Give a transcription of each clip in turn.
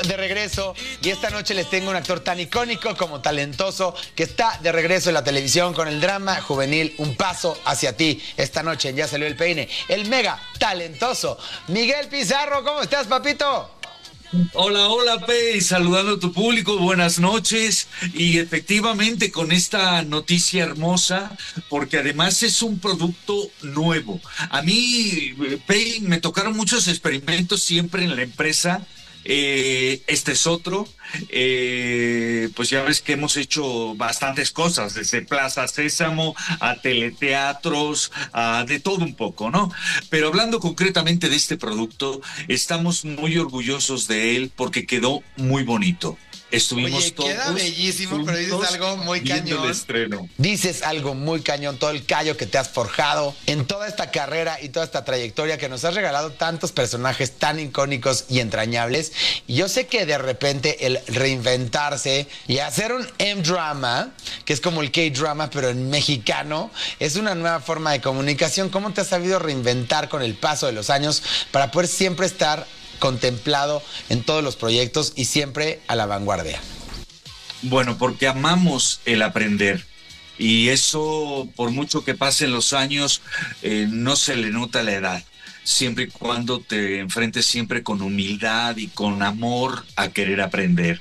de regreso y esta noche les tengo un actor tan icónico como talentoso que está de regreso en la televisión con el drama juvenil Un Paso Hacia Ti. Esta noche en Ya Salió el Peine, el mega talentoso Miguel Pizarro. ¿Cómo estás, papito? Hola, hola, Pei, saludando a tu público, buenas noches. Y efectivamente con esta noticia hermosa, porque además es un producto nuevo. A mí, Pei, me tocaron muchos experimentos siempre en la empresa. Este es otro. Pues ya ves que hemos hecho bastantes cosas, desde Plaza Sésamo a teleteatros, a de todo un poco, ¿no? Pero hablando concretamente de este producto, estamos muy orgullosos de él porque quedó muy bonito. Oye, Estuvimos queda todos bellísimo, pero dices juntos algo muy viendo el cañón. estreno. Dices algo muy cañón, todo el callo que te has forjado en toda esta carrera y toda esta trayectoria que nos has regalado tantos personajes tan icónicos y entrañables. Y yo sé que de repente el reinventarse y hacer un M-drama, que es como el K-drama, pero en mexicano, es una nueva forma de comunicación. ¿Cómo te has sabido reinventar con el paso de los años para poder siempre estar contemplado en todos los proyectos y siempre a la vanguardia? Bueno, porque amamos el aprender. Y eso, por mucho que pasen los años, no se le nota la edad. Siempre y cuando te enfrentes siempre con humildad y con amor a querer aprender.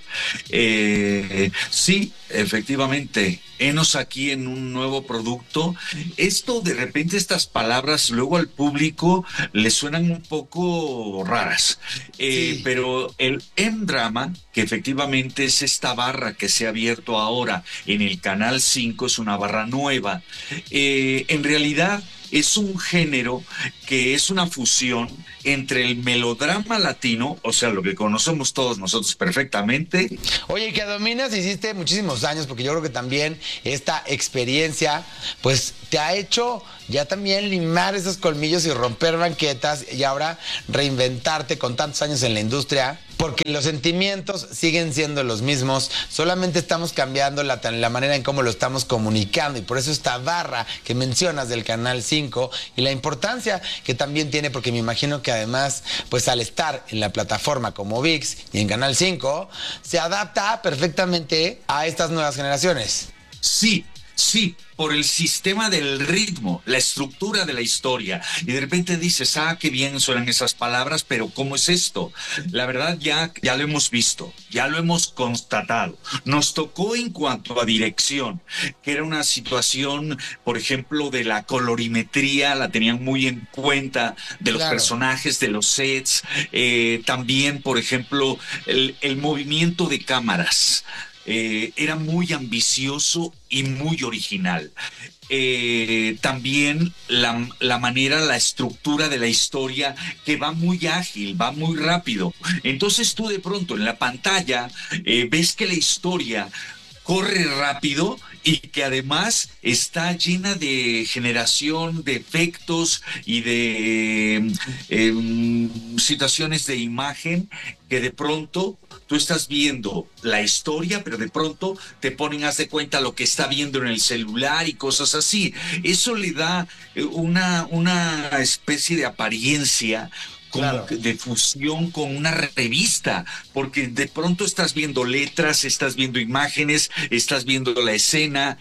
Sí, efectivamente, henos aquí en un nuevo producto. Esto, de repente, estas palabras luego al público le suenan un poco raras. Sí. Pero el M-Drama, que efectivamente es esta barra que se ha abierto ahora en el Canal 5, es una barra nueva. En realidad es un género que es una fusión entre el melodrama latino, o sea, lo que conocemos todos nosotros perfectamente. Oye, y que dominas, hiciste muchísimos años, porque yo creo que también esta experiencia, pues te ha hecho ya también limar esos colmillos y romper banquetas y ahora reinventarte con tantos años en la industria, porque los sentimientos siguen siendo los mismos, solamente estamos cambiando la manera en cómo lo estamos comunicando y por eso esta barra que mencionas del Canal 5 y la importancia que también tiene, porque me imagino que además, pues al estar en la plataforma como ViX y en Canal 5, se adapta perfectamente a estas nuevas generaciones. Sí, sí, por el sistema del ritmo, la estructura de la historia. Y de repente dices, qué bien suenan esas palabras, pero ¿cómo es esto? La verdad ya lo hemos visto, ya lo hemos constatado. Nos tocó en cuanto a dirección, que era una situación, por ejemplo, de la colorimetría, la tenían muy en cuenta, de los Claro. personajes, de los sets, también, por ejemplo, el movimiento de cámaras. Era muy ambicioso y muy original. También la manera, la estructura de la historia que va muy ágil, va muy rápido. Entonces tú de pronto en la pantalla ves que la historia corre rápido y que además está llena de generación de efectos y de situaciones de imagen que de pronto tú estás viendo la historia, pero de pronto te ponen, haz de cuenta, lo que está viendo en el celular y cosas así. Eso le da una especie de apariencia como Claro. de fusión con una revista, porque de pronto estás viendo letras, estás viendo imágenes, estás viendo la escena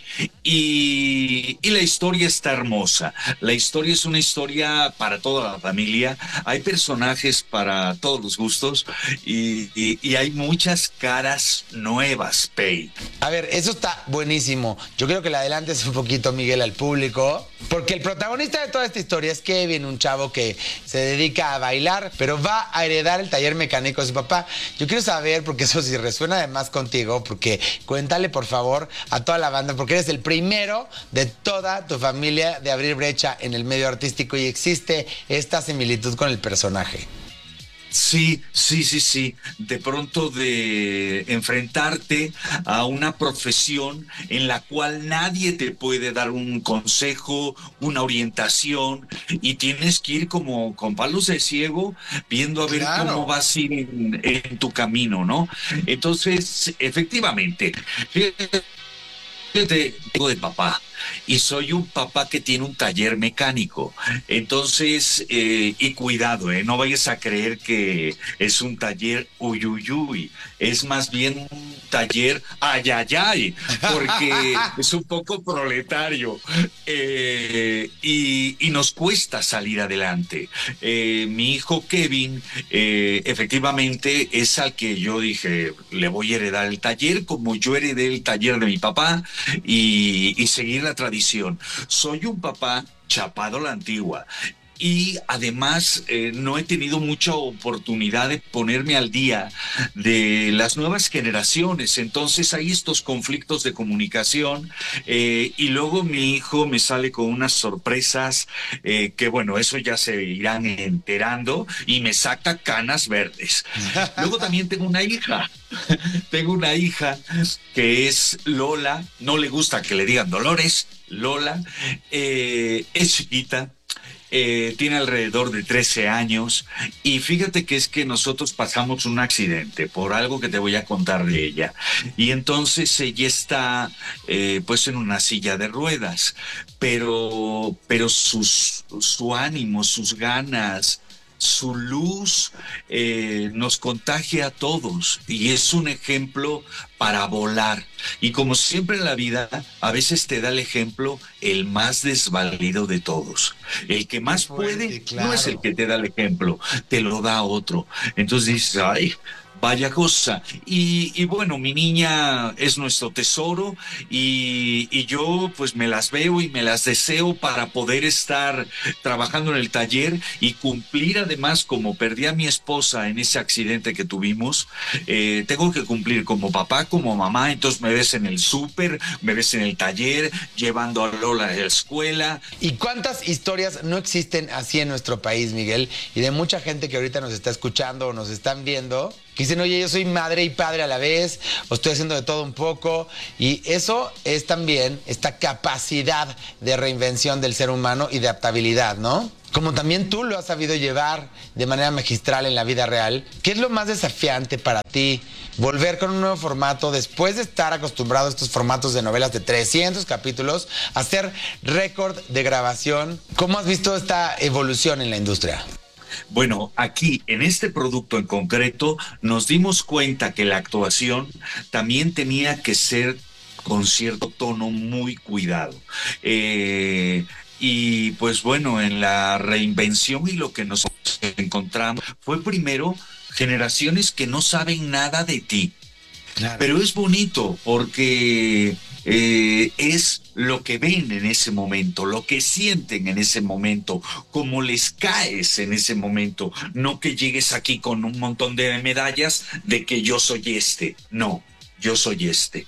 y la historia está hermosa. La historia es una historia para toda la familia, hay personajes para todos los gustos y hay muchas caras nuevas, Pei. A ver, eso está buenísimo. Yo creo que le adelantes un poquito, Miguel, al público, porque el protagonista de toda esta historia es Kevin, un chavo que se dedica a bailar, pero va a heredar el taller mecánico de su papá. Yo quiero saber, porque eso sí resuena además contigo, porque cuéntale por favor a toda la banda, porque eres el primero de toda tu familia de abrir brecha en el medio artístico y existe esta similitud con el personaje. Sí, sí, sí, sí. De pronto de enfrentarte a una profesión en la cual nadie te puede dar un consejo, una orientación, y tienes que ir como con palos de ciego, viendo a ver cómo Claro. vas a ir en tu camino, ¿no? Entonces, efectivamente, fíjate, digo de papá. y soy un papá que tiene un taller mecánico. Entonces, y cuidado, no vayas a creer que es un taller uyuyuy, es más bien un taller ayayay, porque es un poco proletario, y nos cuesta salir adelante. Mi hijo Kevin, efectivamente, es al que yo dije, le voy a heredar el taller, como yo heredé el taller de mi papá, y seguir la tradición. Soy un papá chapado a la antigua. Y además no he tenido mucha oportunidad de ponerme al día de las nuevas generaciones. Entonces hay estos conflictos de comunicación, y luego mi hijo me sale con unas sorpresas, que bueno, eso ya se irán enterando, y me saca canas verdes. Luego también tengo una hija. Tengo una hija que es Lola, no le gusta que le digan Dolores, Lola, es chiquita. Tiene alrededor de 13 años, y fíjate que es que nosotros pasamos un accidente por algo que te voy a contar de ella, y entonces ella está pues en una silla de ruedas, pero su ánimo, sus ganas, su luz, nos contagia a todos, y es un ejemplo para volar. Y como siempre en la vida, a veces te da el ejemplo el más desvalido de todos. El que más puede no es el que te da el ejemplo, te lo da otro. Entonces dices, ay, vaya cosa. Y bueno, mi niña es nuestro tesoro, y yo pues me las veo y me las deseo para poder estar trabajando en el taller y cumplir. Además, como perdí a mi esposa en ese accidente que tuvimos, tengo que cumplir como papá, como mamá. Entonces me ves en el súper, me ves en el taller, llevando a Lola a la escuela. ¿Y cuántas historias no existen así en nuestro país, Miguel? Y de mucha gente que ahorita nos está escuchando o nos están viendo, que dicen, oye, yo soy madre y padre a la vez, o estoy haciendo de todo un poco. Y eso es también esta capacidad de reinvención del ser humano y de adaptabilidad, ¿no? Como también tú lo has sabido llevar de manera magistral en la vida real. ¿Qué es lo más desafiante para ti? Volver con un nuevo formato después de estar acostumbrado a estos formatos de novelas de 300 capítulos, hacer récord de grabación. ¿Cómo has visto esta evolución en la industria? Bueno, aquí en este producto en concreto nos dimos cuenta que la actuación también tenía que ser con cierto tono muy cuidado. Y pues bueno, en la reinvención y lo que nos encontramos fue primero generaciones que no saben nada de ti. Claro. Pero es bonito porque es lo que ven en ese momento, lo que sienten en ese momento, cómo les caes en ese momento. No que llegues aquí con un montón de medallas de que yo soy este. No, yo soy este.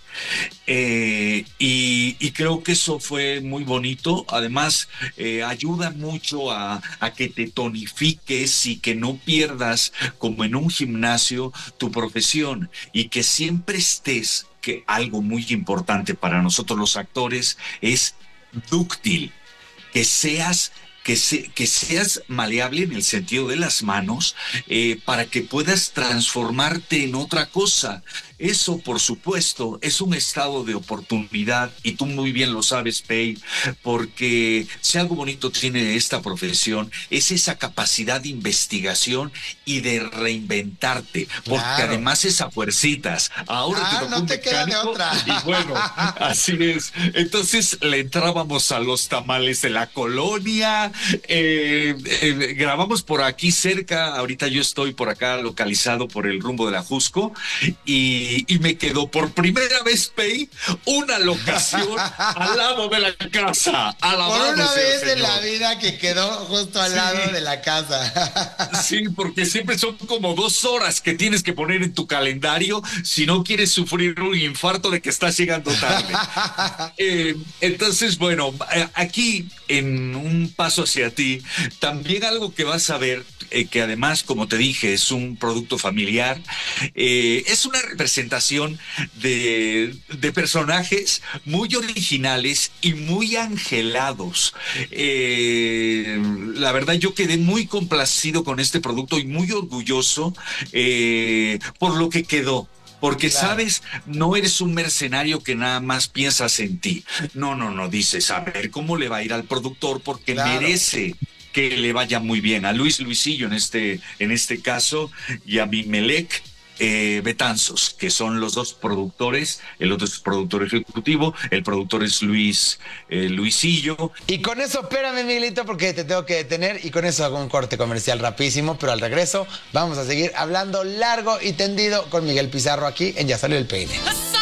Y creo que eso fue muy bonito. Además, ayuda mucho a que te tonifiques y que no pierdas, como en un gimnasio, tu profesión, y que siempre estés, que algo muy importante para nosotros los actores es dúctil, que seas que seas maleable en el sentido de las manos, para que puedas transformarte en otra cosa. Eso, por supuesto, es un estado de oportunidad, y tú muy bien lo sabes, Pei, porque si algo bonito tiene esta profesión es esa capacidad de investigación y de reinventarte, porque además es a fuercitas. Ahora te tocó no te queda de otra. Y bueno, así es. Entonces le entrábamos a los tamales de la colonia, grabamos por aquí cerca. Ahorita yo estoy por acá localizado por el rumbo de la Jusco, y me quedó por primera vez, Pei, una locación al lado de la casa. Por una vez en la vida que quedó justo al lado de la casa. Sí, porque siempre son como 2 horas que tienes que poner en tu calendario si no quieres sufrir un infarto de que estás llegando tarde. Entonces, bueno, aquí en un paso hacia ti, también algo que vas a ver, que además, como te dije, es un producto familiar, es una representación de personajes muy originales y muy angelados. La verdad, yo quedé muy complacido con este producto y muy orgulloso por lo que quedó. Porque, Claro. sabes, no eres un mercenario que nada más piensas en ti. No, no, no, dices, a ver cómo le va a ir al productor porque Claro. merece que le vaya muy bien. A Luisillo en este caso y a Bimelec Betanzos, que son los dos productores. El otro es productor ejecutivo, el productor es Luisillo. Y con eso, espérame, Miguelito, porque te tengo que detener y con eso hago un corte comercial rapidísimo, pero al regreso vamos a seguir hablando largo y tendido con Miguel Pizarro aquí en Ya Salió el Peine.